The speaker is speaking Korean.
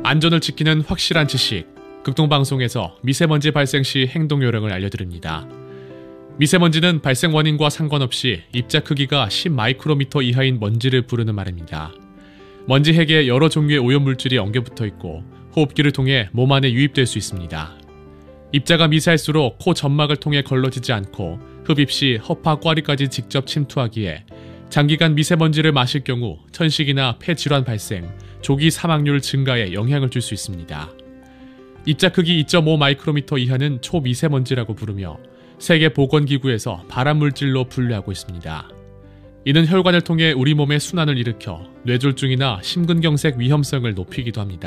안전을 지키는 확실한 지식, 극동방송에서 미세먼지 발생 시 행동 요령을 알려드립니다. 미세먼지는 발생 원인과 상관없이 입자 크기가 10마이크로미터 이하인 먼지를 부르는 말입니다. 먼지 핵에 여러 종류의 오염물질이 엉겨붙어 있고 호흡기를 통해 몸 안에 유입될 수 있습니다. 입자가 미세할수록 코 점막을 통해 걸러지지 않고 흡입 시 허파 꽈리까지 직접 침투하기에 장기간 미세먼지를 마실 경우 천식이나 폐질환 발생, 조기 사망률 증가에 영향을 줄 수 있습니다. 입자 크기 2.5 마이크로미터 이하는 초미세먼지라고 부르며 세계보건기구에서 발암물질로 분류하고 있습니다. 이는 혈관을 통해 우리 몸의 순환을 일으켜 뇌졸중이나 심근경색 위험성을 높이기도 합니다.